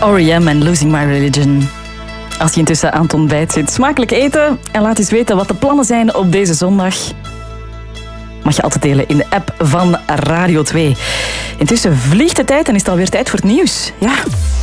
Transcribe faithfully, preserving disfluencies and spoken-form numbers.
R E M en Losing My Religion. Als je intussen aan het ontbijt zit, smakelijk eten en laat eens weten wat de plannen zijn op deze zondag. Mag je altijd delen in de app van Radio twee. Intussen vliegt de tijd en is het alweer tijd voor het nieuws. Ja.